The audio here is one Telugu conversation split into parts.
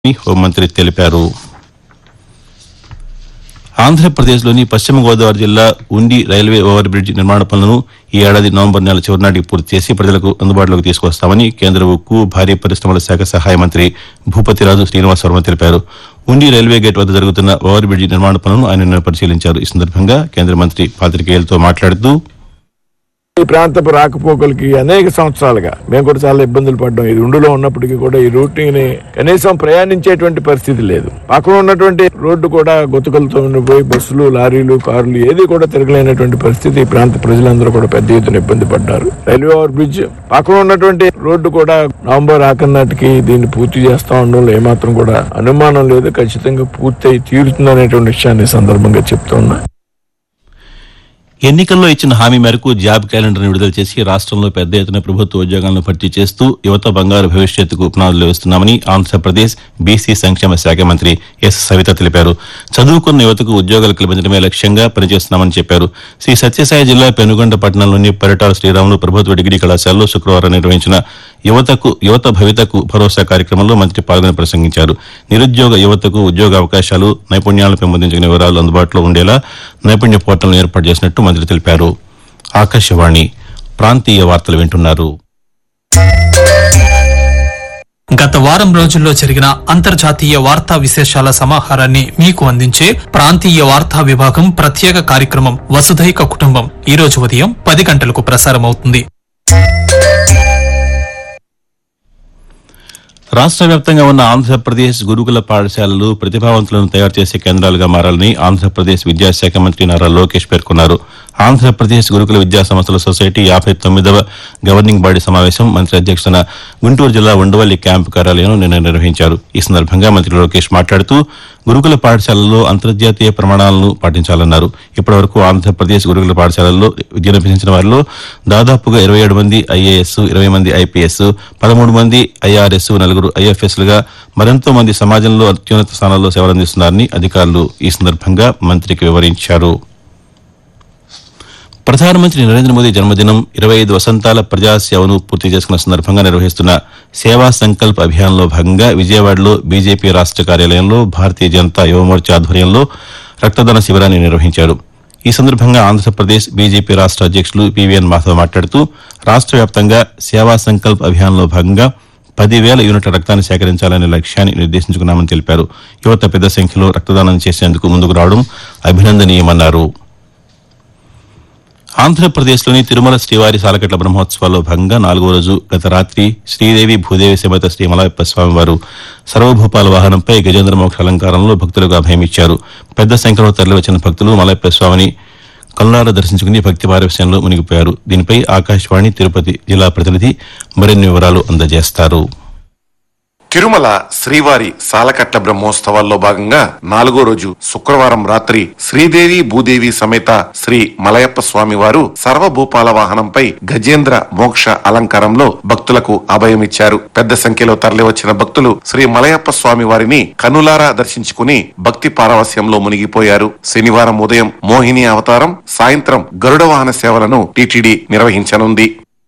హోంమంత్రి తెలిపారు. ఆంధ్రప్రదేశ్లోని పశ్చిమ గోదావరి జిల్లా ఉండి రైల్వే ఓవర్ బ్రిడ్జ్ నిర్మాణ పనులను ఈ ఏడాది నవంబర్ నెల చివరి నాటికి పూర్తి చేసి ప్రజలకు అందుబాటులోకి తీసుకొస్తామని కేంద్ర ఉక్కు, భారీ పరిశ్రమల శాఖ సహాయ మంత్రి భూపతిరాజు శ్రీనివాసవర్మ తెలిపారు. ఉండి రైల్వే గేట్ వద్ద జరుగుతున్న ఓవర్ బ్రిడ్జ్ నిర్మాణ పనులను ఆయన నిన్న పరిశీలించారు. ఈ సందర్భంగా కేంద్ర మంత్రి పాతికేయులతో మాట్లాడుతూ ఈ ప్రాంతపు రాకపోకలకి అనేక సంవత్సరాలుగా మేము కూడా చాలా ఇబ్బందులు పడ్డాం. ఈ రెండులో ఉన్నప్పటికీ కూడా ఈ రూట్ని కనీసం ప్రయాణించేటువంటి పరిస్థితి లేదు. పక్కన ఉన్నటువంటి రోడ్డు కూడా గొతుకలతో ఉండిపోయి బస్సులు, లారీలు, కార్లు ఏది కూడా తిరగలేనటువంటి పరిస్థితి. ఈ ప్రాంత ప్రజలందరూ కూడా పెద్ద ఎత్తున ఇబ్బంది పడ్డారు. రైల్వే ఓవర్ బ్రిడ్జ్ పక్కన ఉన్నటువంటి రోడ్డు కూడా నవంబర్ ఆఖరి నాటికి దీన్ని పూర్తి చేస్తా ఉండడంలో ఏమాత్రం కూడా అనుమానం లేదు. ఖచ్చితంగా పూర్తి తీరుతుందనేటువంటి విషయాన్ని ఈ సందర్భంగా చెప్తూ ఉన్నా. ఎన్నికల్లో ఇచ్చిన హామీ మేరకు జాబ్ క్యాలెండర్ను విడుదల చేసి రాష్ట్రంలో పెద్ద ఎత్తున ప్రభుత్వ ఉద్యోగాలను భర్తీ చేస్తూ యువత బంగారు భవిష్యత్తుకు పునాదులు వేస్తున్నామని ఆంధ్రప్రదేశ్ బీసీ సంక్షేమ శాఖ మంత్రి ఎస్ సవిత తెలిపారు. చదువుకున్న యువతకు ఉద్యోగాలు కల్పించడమే లక్ష్యంగా పనిచేస్తున్నామని చెప్పారు. శ్రీ సత్యసాయి జిల్లా పెనుగొండ పట్టణంలోని పరిటాల శ్రీరాములు ప్రభుత్వ డిగ్రీ కళాశాలలో శుక్రవారం నిర్వహించిన యువత భవితకు భరోసా కార్యక్రమంలో మంత్రి పాల్గొని ప్రసంగించారు. నిరుద్యోగ యువతకు ఉద్యోగ అవకాశాలు, నైపుణ్యాలను పెంపొందించిన వివరాలు అందుబాటులో ఉండేలా నైపుణ్య పోర్టల్ను ఏర్పాటు చేసినట్టు మంత్రి తెలిపారు. ఆకాశవాణి ప్రాంతీయ వార్తలు వింటున్నారు. గత వారం రోజుల్లో జరిగిన అంతర్జాతీయ వార్తా విశేషాల సమాహారాన్ని మీకు అందించే ప్రాంతీయ వార్తా విభాగం ప్రత్యేక కార్యక్రమం వసుధైక కుటుంబం ఈ రోజు ఉదయం 10 గంటలకు ప్రసారమవుతుంది. రాష్ట్ర వ్యాప్తంగా ఉన్న ఆంధ్రప్రదేశ్ గురుకుల పాఠశాలలు ప్రతిభావంతులను తయారు చేసే కేంద్రాలుగా మారాలని ఆంధ్రప్రదేశ్ విద్యాశాఖ మంత్రి నారా లోకేష్ పేర్కొన్నారు. ఆంధ్రప్రదేశ్ గురుకుల విద్యా సంస్థల సొసైటీ 59వ గవర్నింగ్ బాడీ సమావేశం మంత్రి అధ్యక్షతన గుంటూరు జిల్లా ఉండవల్లి క్యాంపు కార్యాలయంలో నిన్న నిర్వహించారు. ఈ సందర్భంగా మంత్రి లోకేష్ మాట్లాడుతూ గురుకుల పాఠశాలల్లో అంతర్జాతీయ ప్రమాణాలను పాటించాలన్నారు. ఇప్పటివరకు ఆంధ్రప్రదేశ్ గురుకుల పాఠశాలల్లో విద్యనభ్యసించిన వారిలో దాదాపుగా 27 మంది ఐఏఎస్, 20 మంది ఐపీఎస్, 13 మంది ఐఆర్ఎస్, 4 ఐఎఫ్ఎస్లుగా మరెంతో మంది సమాజంలో అత్యున్నత స్థానాల్లో సేవలందిస్తున్నారని అధికారులు ఈ సందర్భంగా మంత్రికి వివరించారు. ప్రధానమంత్రి నరేంద్ర మోదీ జన్మదినం 25 వసంతాల ప్రజాసేవను పూర్తి చేసుకున్న సందర్భంగా నిర్వహిస్తున్న సేవా సంకల్ప్ అభియాన్లో భాగంగా విజయవాడలో బీజేపీ రాష్ట్ర కార్యాలయంలో భారతీయ జనతా యువమోర్చా ఆధ్వర్యంలో రక్తదాన శిబిరాన్ని నిర్వహించారు. ఈ సందర్భంగా ఆంధ్రప్రదేశ్ బీజేపీ రాష్ట్ర అధ్యక్షులు పీవీఎన్ మాధవ్ మాట్లాడుతూ రాష్ట్ర వ్యాప్తంగా సేవా సంకల్ప్ అభియాన్లో భాగంగా 10,000 యూనిట్ల రక్తాన్ని సేకరించాలనే లక్ష్యాన్ని నిర్దేశించుకున్నామని తెలిపారు. యువత పెద్ద సంఖ్యలో రక్తదానం చేసేందుకు ముందుకు రావడం అభినందనీయమన్నారు. ఆంధ్రప్రదేశ్లోని తిరుమల శ్రీవారి సాలకట్ల బ్రహ్మోత్సవాల్లో భాగంగా 4వ రోజు గత రాత్రి శ్రీదేవి భూదేవి సమేత శ్రీ మలయప్ప స్వామివారు సర్వభూపాల వాహనంపై గజేంద్ర మోక్ష అలంకారంలో భక్తులకు అభయమిచ్చారు. పెద్ద సంఖ్యలో తరలివచ్చిన భక్తులు మలయప్ప స్వామిని కల్లారా దర్శించుకుని భక్తి పారవశ్యంలో మునిగిపోయారు. దీనిపై ఆకాశవాణి తిరుపతి జిల్లా ప్రతినిధి మరిన్ని వివరాలు అందజేస్తారు. తిరుమల శ్రీవారి సాలకట్ల బ్రహ్మోత్సవాల్లో భాగంగా 4వ రోజు శుక్రవారం రాత్రి శ్రీదేవి భూదేవి సమేత శ్రీ మలయప్ప స్వామి వారు సర్వభూపాల వాహనంపై గజేంద్ర మోక్ష అలంకారంలో భక్తులకు అభయమిచ్చారు. పెద్ద సంఖ్యలో తరలివచ్చిన భక్తులు శ్రీ మలయప్ప స్వామి వారిని కనులారా దర్శించుకుని భక్తి పారవస్యంలో మునిగిపోయారు. శనివారం ఉదయం మోహిని అవతారం, సాయంత్రం గరుడ వాహన సేవలను టీటీడీ నిర్వహించనుంది.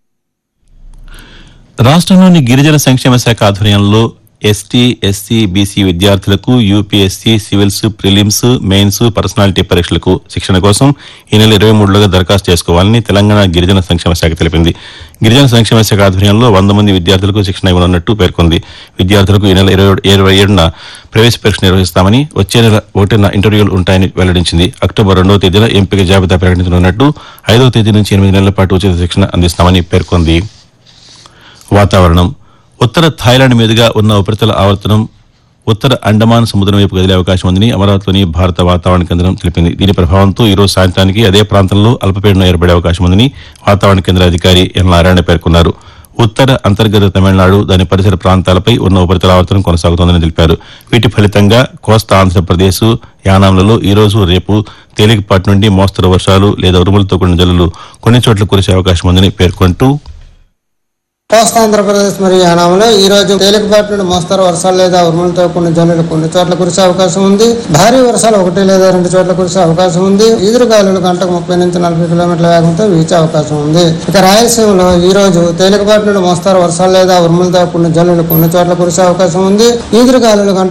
రాష్ట్రంలోని గిరిజన సంక్షేమ శాఖ ఆధ్వర్యంలో ఎస్టీ, ఎస్సీ, బీసీ విద్యార్థులకు UPSC, civils, prelims, mains, personality పరీక్షలకు శిక్షణ కోసం ఈ నెల 23లోగా దరఖాస్తు చేసుకోవాలని తెలంగాణ గిరిజన సంక్షేమ శాఖ తెలిపింది. గిరిజన సంక్షేమ శాఖ ఆధ్వర్యంలో 100 మంది విద్యార్థులకు శిక్షణ ఇవ్వనున్నట్టు పేర్కొంది. విద్యార్థులకు ఈ నెల 27న ప్రవేశ పరీక్ష నిర్వహిస్తామని, వచ్చే నెల 1న ఇంటర్వ్యూలు ఉంటాయని వెల్లడించింది. అక్టోబర్ 2వ తేదీన ఎంపిక జాబితా ప్రకటించనున్నట్టు, 5వ తేదీ నుంచి 8 నెలల పాటు ఉచిత శిక్షణ అందిస్తామని పేర్కొంది. వాతావరణం. ఉత్తర థాయిలాండ్ మీదుగా ఉన్న ఉపరితల ఆవర్తనం ఉత్తర అండమాన్ సముద్రం వైపు కదిలే అవకాశం ఉందని అమరావతిలోని భారత వాతావరణ కేంద్రం తెలిపింది. దీని ప్రభావంతో ఈ రోజు సాయంత్రానికి అదే ప్రాంతంలో అల్పపీడనం ఏర్పడే అవకాశం ఉందని వాతావరణ కేంద్ర అధికారి ఎన్ నారాయణ పేర్కొన్నారు. ఉత్తర అంతర్గత తమిళనాడు, దాని పరిసర ప్రాంతాలపై ఉన్న ఉపరితల ఆవర్తనం కొనసాగుతోందని తెలిపారు. వీటి ఫలితంగా కోస్తా ఆంధ్రప్రదేశ్, యానాంలలో ఈ రోజు, రేపు తేలికపాటి నుండి మోస్తరు వర్షాలు లేదా ఉరుములతో కూడిన జల్లులు కొన్ని చోట్ల కురిసే అవకాశం ఉందని పేర్కొంటూ కోస్తా ఆంధ్రప్రదేశ్ మరియు యానాంలో ఈ రోజు తేలికపాటి నుండి మోస్తరు వర్షాలు లేదా ఉరుములతో కొన్ని జల్లులు కొన్ని చోట్ల కురిసే అవకాశం ఉంది. భారీ వర్షాలు 1 లేదా 2 చోట్ల కురిసే అవకాశం ఉంది. ఈదురుగాలులు గంటకు 30 నుంచి 40 కిలోమీటర్ల వేగంతో వీచే అవకాశం ఉంది. ఇక రాయలసీమలో ఈ రోజు తేలికపాటి నుండి మోస్తరు వర్షాలు లేదా ఉరుములతో కొన్ని జల్లులు కొన్ని చోట్ల కురిసే అవకాశం ఉంది. ఈదురుగాలులు